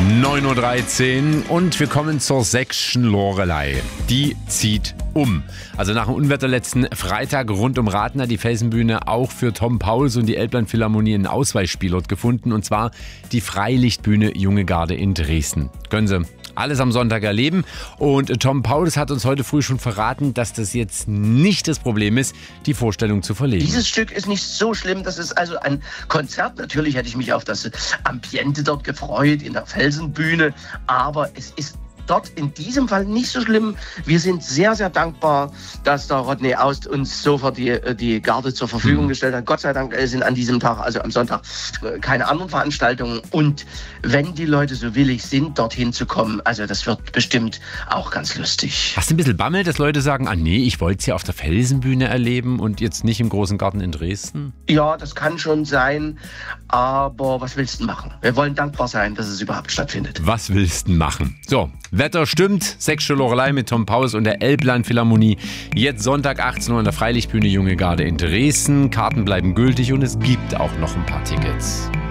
9.13 Uhr und wir kommen zur sächsischen Loreley. Die zieht um. Also nach dem Unwetter letzten Freitag rund um Ratner die Felsenbühne auch für Tom Pauls und die Elbland-Philharmonie einen Ausweichspielort gefunden. Und zwar die Freilichtbühne Junge Garde in Dresden. Können Sie alles am Sonntag erleben. Und Tom Pauls hat uns heute früh schon verraten, dass das jetzt nicht das Problem ist, die Vorstellung zu verlegen. Dieses Stück ist nicht so schlimm. Das ist also ein Konzert. Natürlich hätte ich mich auf das Ambiente dort gefreut, in der Felsenbühne. Aber es ist dort in diesem Fall nicht so schlimm. Wir sind sehr, sehr dankbar, dass der Rodney Aust uns sofort die Garde zur Verfügung gestellt hat. Gott sei Dank sind an diesem Tag, also am Sonntag, keine anderen Veranstaltungen. Und wenn die Leute so willig sind, dorthin zu kommen, also das wird bestimmt auch ganz lustig. Hast du ein bisschen Bammel, dass Leute sagen, nee, ich wollte es ja auf der Felsenbühne erleben und jetzt nicht im großen Garten in Dresden? Ja, das kann schon sein, aber was willst du machen? Wir wollen dankbar sein, dass es überhaupt stattfindet. Was willst du machen? So, Wetter stimmt, sächsische Loreley mit Tom Pauls und der Elbland-Philharmonie. Jetzt Sonntag 18 Uhr in der Freilichtbühne Junge Garde in Dresden. Karten bleiben gültig und es gibt auch noch ein paar Tickets.